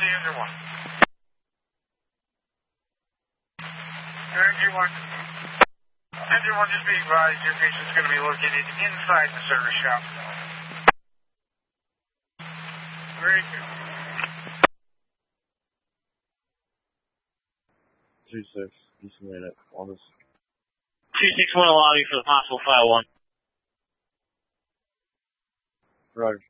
Engine 1. Engine 1. Engine 1, just be advised, your patient's going to be located inside the service shop. Very good. 2-6, East Minute, on this. 261 lobby for the possible 501. Roger.